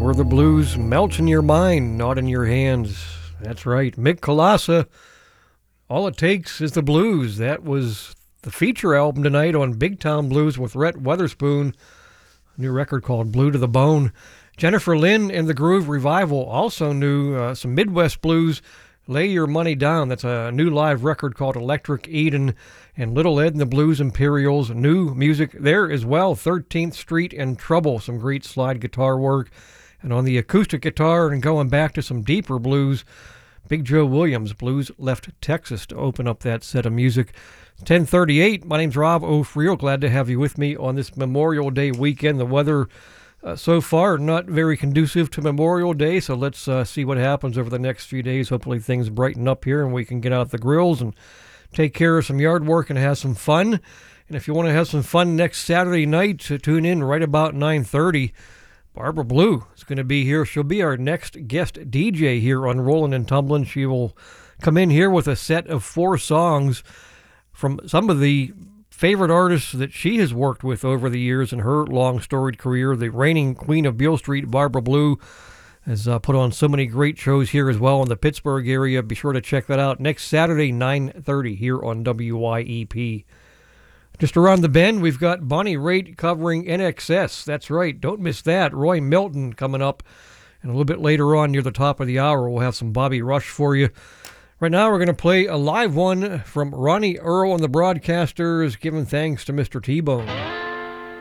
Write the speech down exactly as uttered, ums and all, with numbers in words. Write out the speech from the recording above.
where the blues melt in your mind, not in your hands. That's right. Mick Kolassa, All It Takes is the Blues. That was the feature album tonight on Big Town Blues with Rhett Weatherspoon. A new record called Blue to the Bone. Jennifer Lynn and the Groove Revival also knew uh, some Midwest blues. Lay Your Money Down. That's a new live record called Electric Eden. And Little Ed and the Blues Imperials. New music there as well. thirteenth Street and Trouble. Some great slide guitar work. And on the acoustic guitar and going back to some deeper blues, Big Joe Williams. Blues left Texas to open up that set of music. ten thirty-eight. My name's Rob O'Friel. Glad to have you with me on this Memorial Day weekend. The weather Uh, so far, not very conducive to Memorial Day, so let's uh, see what happens over the next few days. Hopefully things brighten up here and we can get out the grills and take care of some yard work and have some fun. And if you want to have some fun next Saturday night, to tune in right about nine thirty. Barbara Blue is going to be here. She'll be our next guest D J here on Rollin' and Tumblin'. She will come in here with a set of four songs from some of the favorite artists that she has worked with over the years in her long storied career. The reigning queen of Beale Street, Barbara Blue, has uh, put on so many great shows here as well in the Pittsburgh area. Be sure to check that out next Saturday, nine thirty, here on W Y E P. Just around the bend, we've got Bonnie Raitt covering N X S. That's right, don't miss that. Roy Milton coming up. And a little bit later on, near the top of the hour, we'll have some Bobby Rush for you. Right now, we're going to play a live one from Ronnie Earl and the Broadcasters, giving thanks to Mister T-Bone.